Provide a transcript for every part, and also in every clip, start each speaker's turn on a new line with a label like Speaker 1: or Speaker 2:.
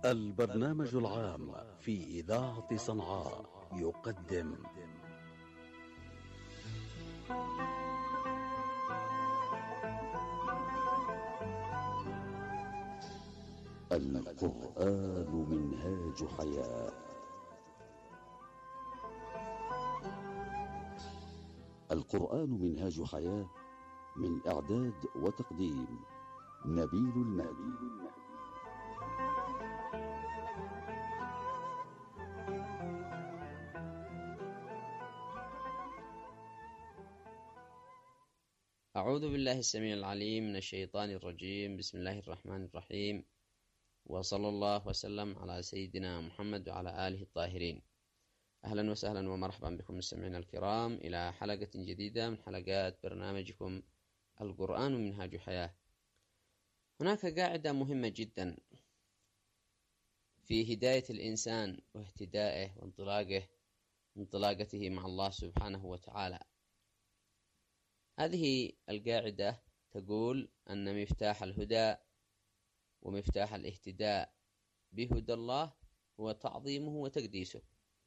Speaker 1: البرنامج العام في إذاعة صنعاء يقدم القرآن منهاج حياة. القرآن منهاج حياة، من إعداد وتقديم نبيل المهدي.
Speaker 2: أعوذ بالله السميع العليم من الشيطان الرجيم. بسم الله الرحمن الرحيم، وصلى الله وسلم على سيدنا محمد وعلى آله الطاهرين. أهلا وسهلا ومرحبا بكم مستمعين الكرام إلى حلقة جديدة من حلقات برنامجكم القرآن منهاج حياة. هناك قاعدة مهمة جدا في هداية الإنسان واهتدائه وانطلاقته مع الله سبحانه وتعالى. هذه القاعدة تقول أن مفتاح الهدى ومفتاح الاهتداء بهدى الله هو تعظيمه وتقديسه.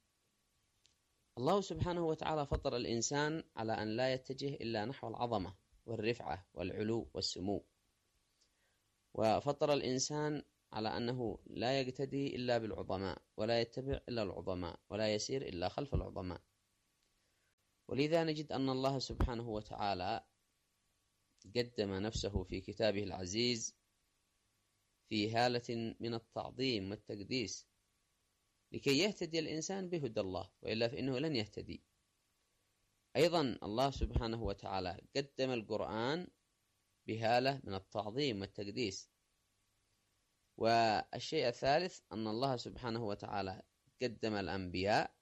Speaker 2: الله سبحانه وتعالى فطر الإنسان على أن لا يتجه إلا نحو العظمة والرفعة والعلو والسمو، وفطر الإنسان على أنه لا يقتدي إلا بالعظماء، ولا يتبع إلا العظماء، ولا يسير إلا خلف العظماء. ولذا نجد أن الله سبحانه وتعالى قدم نفسه في كتابه العزيز في هالة من التعظيم والتقديس لكي يهتدي الإنسان بهدى الله، وإلا فإنه لن يهتدي. أيضا الله سبحانه وتعالى قدم القرآن بهالة من التعظيم والتقديس. والشيء الثالث أن الله سبحانه وتعالى قدم الأنبياء،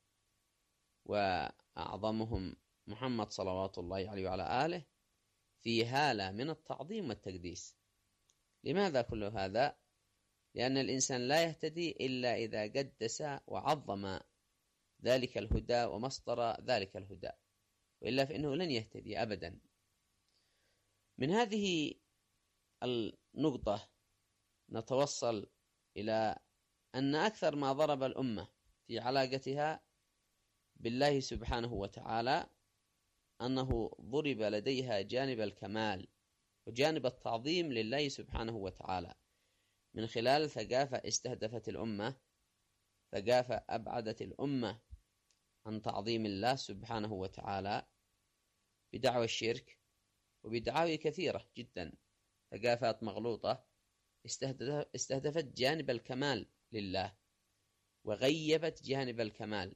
Speaker 2: وأعظمهم محمد صلوات الله عليه وعلى آله، في هالة من التعظيم والتقديس. لماذا كل هذا؟ لأن الإنسان لا يهتدي إلا إذا قدس وعظم ذلك الهدى ومصدر ذلك الهدى، وإلا فإنه لن يهتدي أبدا. من هذه النقطة نتوصل إلى أن أكثر ما ضرب الأمة في علاقتها بالله سبحانه وتعالى أنه ضرب لديها جانب الكمال وجانب التعظيم لله سبحانه وتعالى من خلال ثقافة استهدفت الأمة، ثقافة أبعدت الأمة عن تعظيم الله سبحانه وتعالى بدعوى الشرك وبدعاوي كثيرة جدا، ثقافات مغلوطة استهدفت جانب الكمال لله وغيبت جانب الكمال،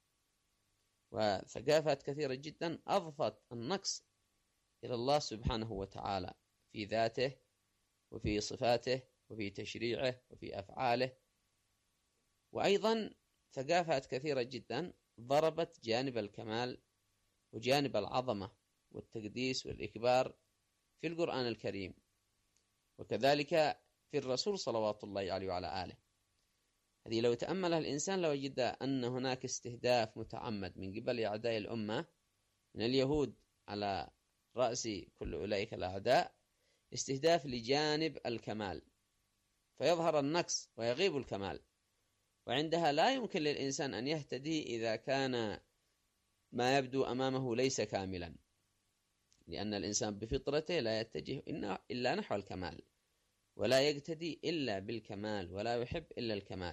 Speaker 2: وثقافات كثيرة جدا أضفت النقص إلى الله سبحانه وتعالى في ذاته وفي صفاته وفي تشريعه وفي أفعاله. وأيضا ثقافات كثيرة جدا ضربت جانب الكمال وجانب العظمة والتقديس والإكبار في القرآن الكريم، وكذلك في الرسول صلوات الله عليه وعلى آله. هذه لو تأملها الإنسان لوجد أن هناك استهداف متعمد من قبل أعداء الأمة، من اليهود على رأس كل أولئك الأعداء، استهداف لجانب الكمال، فيظهر النقص ويغيب الكمال. وعندها لا يمكن للإنسان أن يهتدي إذا كان ما يبدو أمامه ليس كاملا، لأن الإنسان بفطرته لا يتجه إلا نحو الكمال، ولا يقتدي إلا بالكمال، ولا يحب إلا الكمال.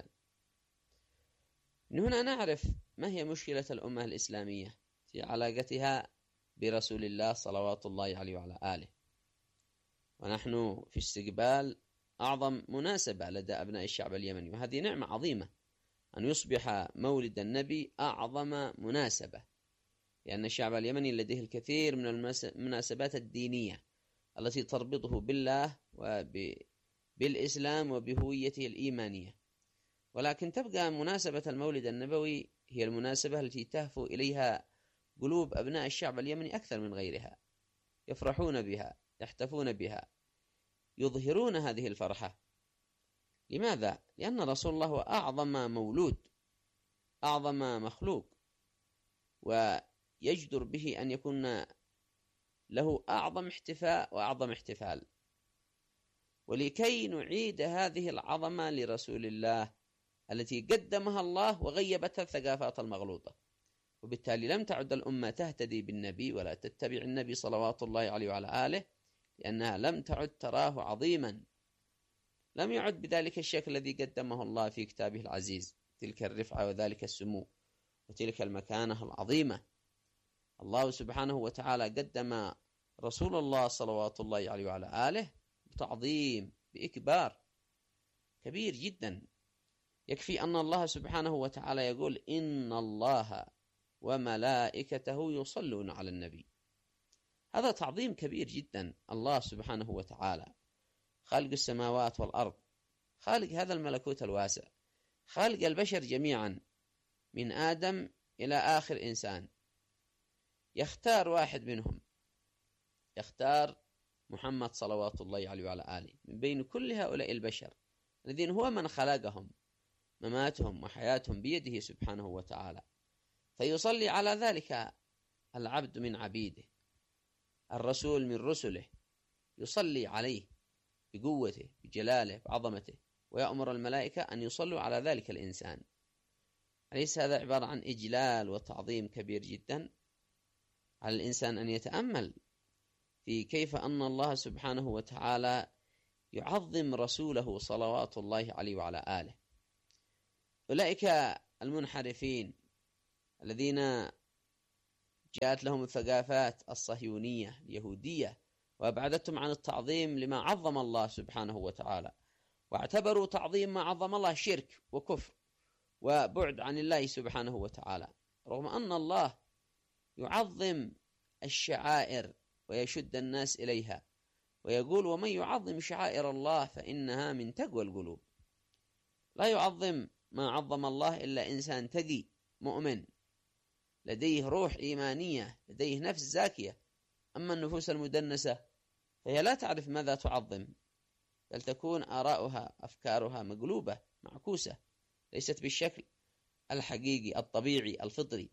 Speaker 2: من هنا نعرف ما هي مشكلة الأمة الإسلامية في علاقتها برسول الله صلوات الله عليه وعلى آله. ونحن في استقبال أعظم مناسبة لدى أبناء الشعب اليمني، وهذه نعمة عظيمة أن يصبح مولد النبي أعظم مناسبة، لأن الشعب اليمني لديه الكثير من المناسبات الدينية التي تربطه بالله وبالإسلام وبهويته الإيمانية، ولكن تبقى مناسبة المولد النبوي هي المناسبة التي تهفو إليها قلوب أبناء الشعب اليمني أكثر من غيرها، يفرحون بها، يحتفون بها، يظهرون هذه الفرحة. لماذا؟ لأن رسول الله هو أعظم مولود، أعظم مخلوق، ويجدر به أن يكون له أعظم احتفاء وأعظم احتفال. ولكي نعيد هذه العظمة لرسول الله التي قدمها الله وغيبتها الثقافات المغلوطة. وبالتالي لم تعد الأمة تهتدي بالنبي ولا تتبع النبي صلوات الله عليه وعلى آله، لأنها لم تعد تراه عظيما، لم يعد بذلك الشكل الذي قدمه الله في كتابه العزيز، تلك الرفعة وذلك السمو وتلك المكانة العظيمة. الله سبحانه وتعالى قدم رسول الله صلوات الله عليه وعلى آله بتعظيم، بإكبار كبير جدا. يكفي أن الله سبحانه وتعالى يقول: إن الله وملائكته يصلون على النبي. هذا تعظيم كبير جدا. الله سبحانه وتعالى خالق السماوات والأرض، خالق هذا الملكوت الواسع، خالق البشر جميعا من آدم إلى آخر إنسان، يختار واحد منهم، يختار محمد صلوات الله عليه وعلى آله من بين كل هؤلاء البشر الذين هو من خلقهم، مماتهم وحياتهم بيده سبحانه وتعالى، فيصلي على ذلك العبد من عبيده، الرسول من رسله، يصلي عليه بقوته بجلاله بعظمته، ويأمر الملائكة أن يصلوا على ذلك الإنسان. أليس هذا عبارة عن إجلال وتعظيم كبير جدا؟ على الإنسان أن يتأمل في كيف أن الله سبحانه وتعالى يعظم رسوله صلوات الله عليه وعلى آله. أولئك المنحرفين الذين جاءت لهم الثقافات الصهيونية اليهودية وأبعدتهم عن التعظيم لما عظم الله سبحانه وتعالى، واعتبروا تعظيم ما عظم الله شرك وكفر وبعد عن الله سبحانه وتعالى، رغم أن الله يعظم الشعائر ويشد الناس إليها، ويقول: ومن يعظم شعائر الله فإنها من تقوى القلوب. لا يعظم ما عظم الله إلا إنسان تقي مؤمن لديه روح إيمانية، لديه نفس زاكية. أما النفوس المدنسة فهي لا تعرف ماذا تعظم، بل تكون آراؤها أفكارها مقلوبة معكوسة، ليست بالشكل الحقيقي الطبيعي الفطري.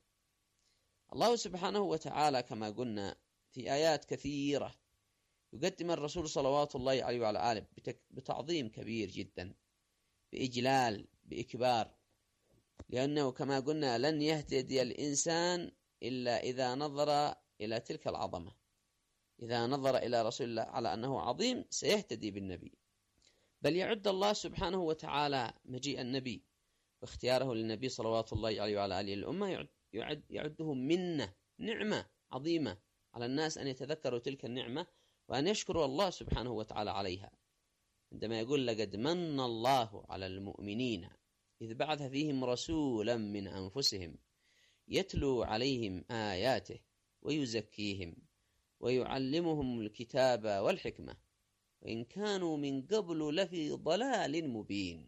Speaker 2: الله سبحانه وتعالى كما قلنا في آيات كثيرة يقدم الرسول صلوات الله عليه وعلى آله بتعظيم كبير جدا، بإجلال، بإكبار، لأنه كما قلنا لن يهتدي الإنسان إلا إذا نظر إلى تلك العظمة. إذا نظر إلى رسول الله على أنه عظيم سيهتدي بالنبي. بل يعد الله سبحانه وتعالى مجيء النبي واختياره للنبي صلوات الله عليه وعلى آله الأمة يعده منة، نعمة عظيمة على الناس أن يتذكروا تلك النعمة وأن يشكروا الله سبحانه وتعالى عليها، عندما يقول: لقد من الله على المؤمنين إذ بعث فيهم رسولا من أنفسهم يتلو عليهم آياته ويزكيهم ويعلمهم الكتاب والحكمة وإن كانوا من قبل لفي ضلال مبين.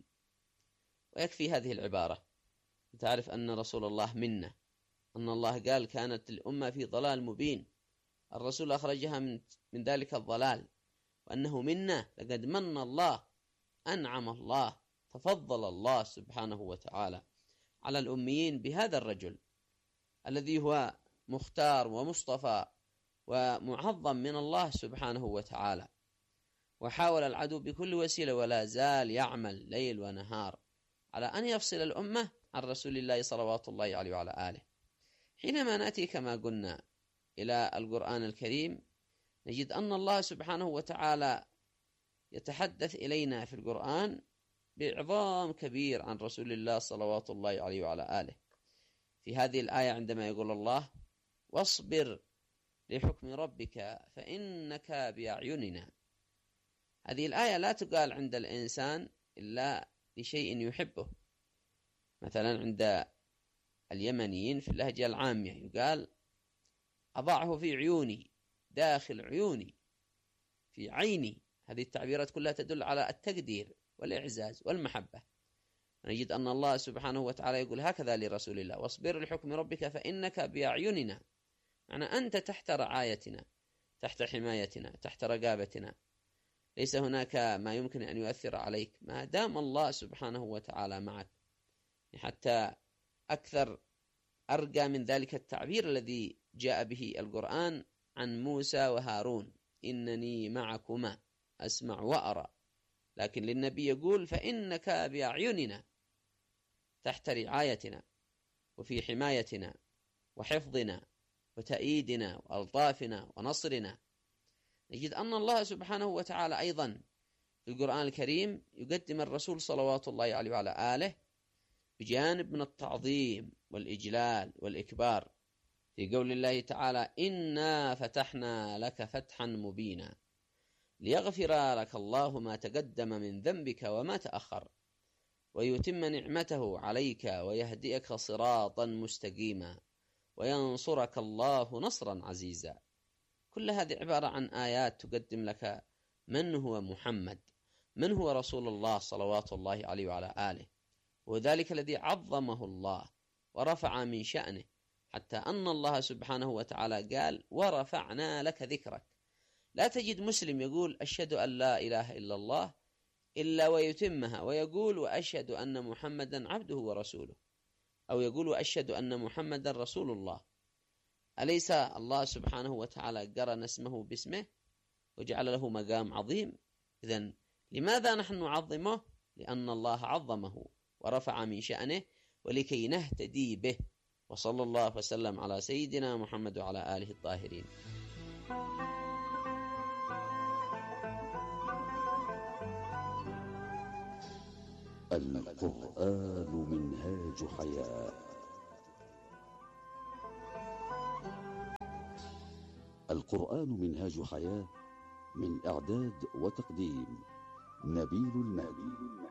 Speaker 2: ويكفي هذه العبارة تعرف أن رسول الله منا، أن الله قال كانت الأمة في ضلال مبين، الرسول أخرجها من ذلك الضلال، وأنه منا، لقد من الله، أنعم الله، تفضل الله سبحانه وتعالى على الأميين بهذا الرجل الذي هو مختار ومصطفى ومعظم من الله سبحانه وتعالى. وحاول العدو بكل وسيلة ولا زال يعمل ليل ونهار على أن يفصل الأمة عن رسول الله صلوات الله عليه وعلى آله. حينما نأتي كما قلنا إلى القرآن الكريم نجد أن الله سبحانه وتعالى يتحدث إلينا في القرآن بعظام كبير عن رسول الله صلوات الله عليه وعلى آله. في هذه الآية عندما يقول الله: واصبر لحكم ربك فإنك بأعيننا. هذه الآية لا تقال عند الإنسان إلا لشيء يحبه. مثلا عند اليمنيين في اللهجة العامية يقال: أضعه في عيوني، داخل عيوني، في عيني. هذه التعبيرات كلها تدل على التقدير والإعزاز والمحبة. نجد أن الله سبحانه وتعالى يقول هكذا لرسول الله: واصبر لحكم ربك فإنك بأعيننا، معنى أنت تحت رعايتنا، تحت حمايتنا، تحت رقابتنا، ليس هناك ما يمكن أن يؤثر عليك ما دام الله سبحانه وتعالى معك. حتى أكثر أرقى من ذلك التعبير الذي جاء به القرآن عن موسى وهارون: إنني معكما أسمع وأرى. لكن للنبي يقول فإنك بأعيننا تحت رعايتنا وفي حمايتنا وحفظنا وتأييدنا وألطافنا ونصرنا. نجد أن الله سبحانه وتعالى أيضا في القرآن الكريم يقدم الرسول صلوات الله عليه وعلى آله بجانب من التعظيم والإجلال والإكبار في قول الله تعالى إنا فتحنا لك فتحا مبينا ليغفر لك الله ما تقدم من ذنبك وما تأخر ويتم نعمته عليك ويهدئك صراطا مستقيما وينصرك الله نصرا عزيزا. كل هذه عبارة عن آيات تقدم لك من هو محمد، من هو رسول الله صلوات الله عليه وعلى آله، وذلك الذي عظمه الله ورفع من شأنه، حتى أن الله سبحانه وتعالى قال ورفعنا لك ذكرك. لا تجد مسلم يقول أشهد أن لا إله إلا الله إلا ويتمها ويقول وأشهد أن محمدا عبده ورسوله، أو يقول وأشهد أن محمدا رسول الله. أليس الله سبحانه وتعالى قرن اسمه باسمه وجعل له مقام عظيم؟ إذن لماذا نحن نعظمه؟ لأن الله عظمه ورفع من شأنه ولكي نهتدي به. وصلى الله وسلم على سيدنا محمد وعلى آله الطاهرين.
Speaker 1: القرآن منهاج حياة. القرآن منهاج حياة، من إعداد وتقديم نبيل المالي.